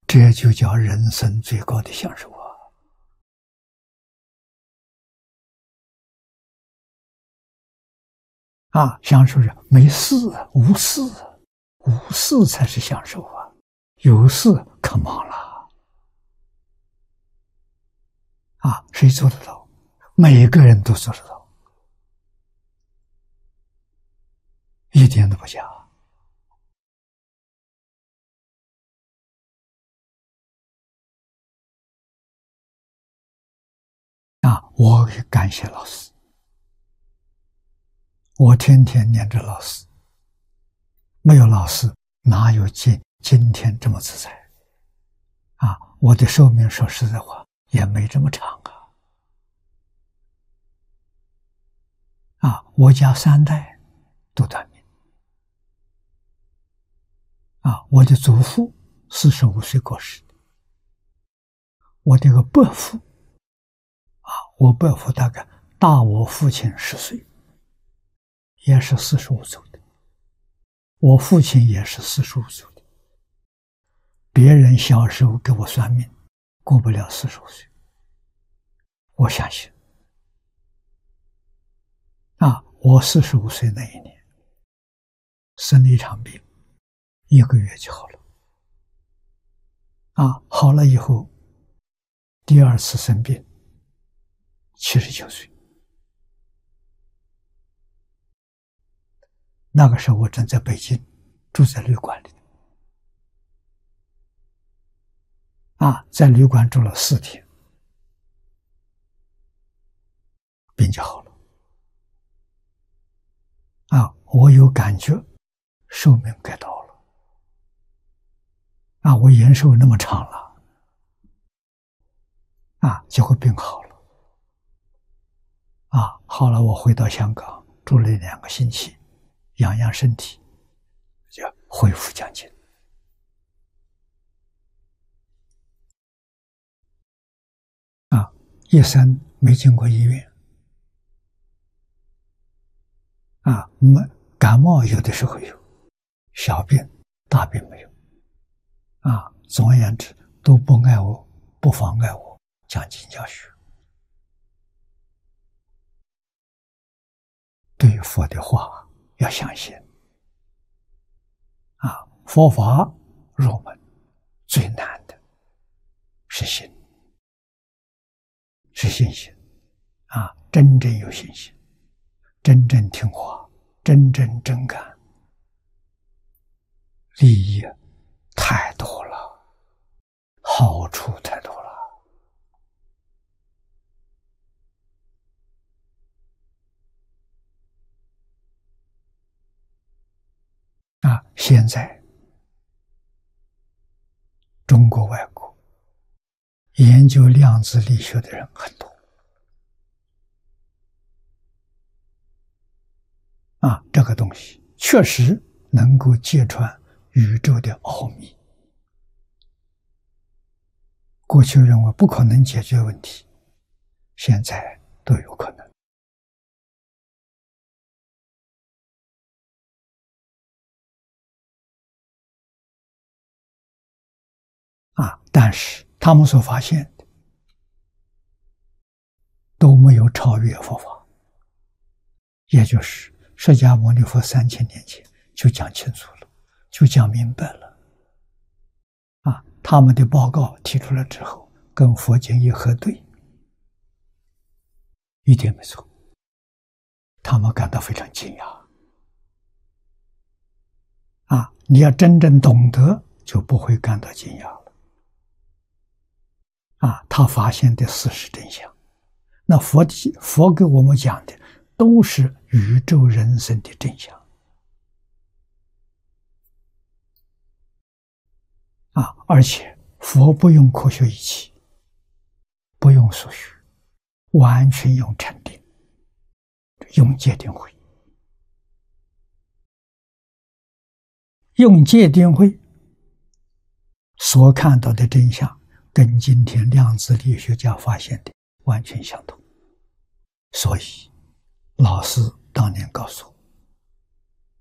这就叫人生最高的享受享受是没事，无事，无事才是享受有事可忙了谁做得到？每个人都做得到，一点都不假我也感谢老师，我天天念着老师，没有老师哪有今天这么自在我的寿命说实在话也没这么长我家3代都短命我的祖父45岁过世的，我这个伯父我伯父大概大我父亲10岁，也是45岁的，我父亲也是45岁的，别人小时候给我算命过不了45岁，我相信我45岁那一年生了一场病，1个月就好了好了以后第2次生病79岁，那个时候我正在北京住在旅馆里在旅馆住了4天，病就好了我有感觉寿命该到了我延寿那么长了结果病好了好了，我回到香港住了2个星期，养身体，就恢复讲经一生没进过医院感冒有的时候有，小病大病没有总而言之都不妨碍我讲经教学，对佛的话要相信佛法入门最难的是信心真正有信心，真正听话，真正真干，利益太多了，好处太多了现在中国外国研究量子力学的人很多这个东西确实能够揭穿宇宙的奥秘，过去认为不可能解决问题，现在都有可能但是他们所发现的都没有超越佛法，也就是释迦牟尼佛3000年前就讲清楚了，就讲明白了他们的报告提出来之后跟佛经一核对，一点没错，他们感到非常惊讶你要真正懂得就不会感到惊讶了他发现的事实真相，那佛给我们讲的都是宇宙人生的真相而且佛不用科学仪器，不用数学，完全用禅定，用戒定慧，用戒定慧所看到的真相跟今天量子力学家发现的完全相同，所以老师当年告诉我